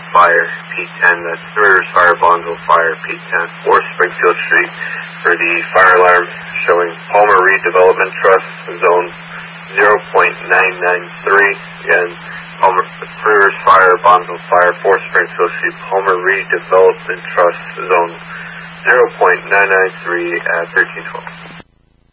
Fire, P10. That's Three Rivers Fire, Bonneville Fire, P10. Or Springfield Street for the fire alarm showing Palmer Redevelopment Trust, zone 0.993. Again, Three Rivers Fire, Bonneville Fire, 4 Springfield Street, Palmer Redevelopment Trust, zone 0.993 at 1312.